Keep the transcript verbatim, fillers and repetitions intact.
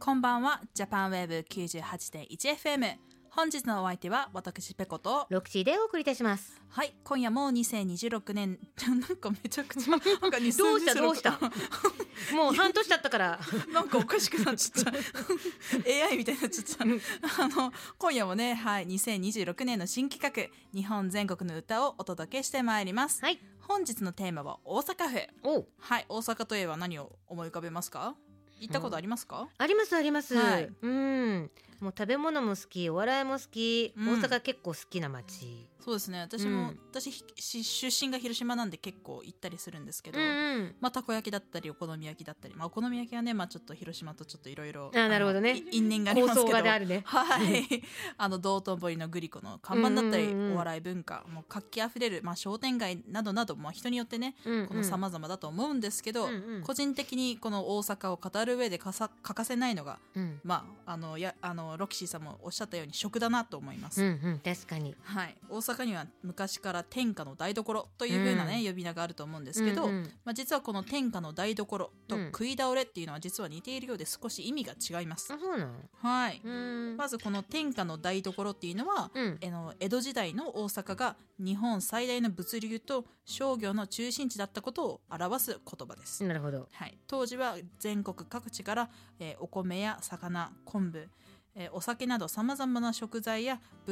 こんばんは。ジャパンウェーブ きゅうじゅうはちてんいちエフエム。本日のお相手は私ペコとロクシーでお送りいたします。 はい、今夜もにせんにじゅうろくねんなんかめちゃくちゃなんかにせんにじゅうろくどうしたどうしたもう半年経ったからなんかおかしくなっちゃった エーアイ みたいになっちゃったあの今夜もね、はい、にせんにじゅうろくねんの新企画日本全国の歌をお届けしてまいります、 はい、 本日のテーマは大阪府。 おはい、大阪といえば何を思い浮かべますか？行ったことありますか？ ありますあります、 はい、 うんもう食べ物も好き、お笑いも好き、 うん、 大阪結構好きな街。 そうですね、私も、うん、私出身が広島なんで結構行ったりするんですけど、うんうん、まあ、たこ焼きだったりお好み焼きだったり、まあ、お好み焼きはね、まあ、ちょっと広島とちょっといろいろなるほどね、 因縁がありますけど、 構想があるね、 はい、あの道頓堀のグリコの看板だったり、うんうんうん、お笑い文化もう活気あふれる、まあ、商店街などなど、まあ、人によってね、うんうん、この様々だと思うんですけど、うんうん、個人的にこの大阪を語る上でかさ欠かせないのが、うん、まあ、あのやあのロキシーさんもおっしゃったように食だなと思います、 うんうん、確かに、 はい、大阪には昔から天下の台所という風なね、うん、呼び名があると思うんですけど、うんうん、まあ、実はこの天下の台所と食い倒れっていうのは実は似ているようで少し意味が違います、 あ、そうなの？ はい、まずこの天下の台所っていうのは、うん、えの江戸時代の大阪が日本最大の物流と商業の中心地だったことを表す言葉です。 なるほど、 はい、当時は全国各地から、えー、お米や魚、昆布、えー、お酒などさまざまな食材や